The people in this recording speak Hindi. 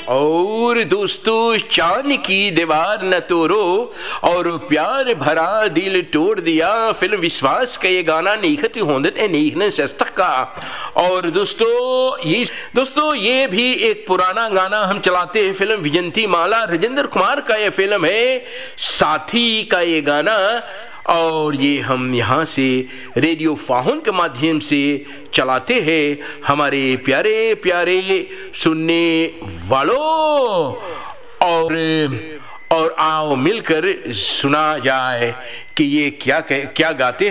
और दोस्तों चांद की दीवार न तोड़ो और प्यार भरा दिल तोड़ दिया, फिल्म विश्वास का ये गाना निखत होंदत है निखने सस्तक का। और दोस्तों ये भी एक पुराना गाना हम चलाते हैं, फिल्म विजंती माला राजेंद्र कुमार का ये फिल्म है, साथी का ये गाना। और ये हम यहाँ से रेडियो फाहुन के माध्यम से चलाते हैं हमारे प्यारे प्यारे सुनने वालों। और आओ मिलकर सुना जाए कि ये क्या गाते